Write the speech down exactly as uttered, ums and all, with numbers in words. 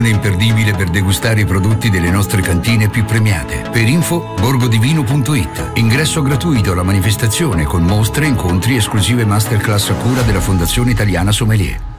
imperdibile per degustare i prodotti delle nostre cantine più premiate. Per info borgodivino punto it. Ingresso gratuito alla manifestazione con mostre, incontri, esclusive masterclass a cura della Fondazione Italiana Sommelier.